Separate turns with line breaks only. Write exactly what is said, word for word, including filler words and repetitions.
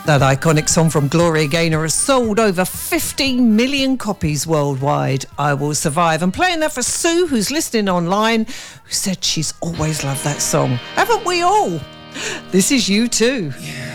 That iconic song from Gloria Gaynor has sold over fifteen million copies worldwide. I Will Survive. And playing that for Sue, who's listening online, who said she's always loved that song. Haven't we all? This is U two.
Yeah.